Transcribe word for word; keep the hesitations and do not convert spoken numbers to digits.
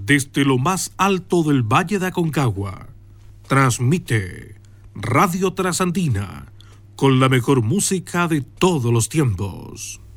desde lo más alto del Valle de Aconcagua. Transmite Radio Trasandina con la mejor música de todos los tiempos.